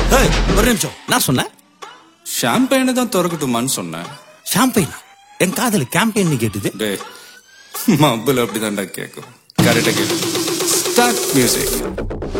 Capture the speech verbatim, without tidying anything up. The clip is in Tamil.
ஏய், ஒரு நிமிஷம், நான் சொன்னேன் ஷாம்பெயினை தான் திறக்கட்டுமான்னு சொன்னேன். ஷாம்பெயினா? என் காதல கேம்பெயின் கேட்டுது. டே மப்புல அப்படிதான்டா கேட்கும். கரெக்டா கேட்டு ஸ்டார்ட் மியூசிக்.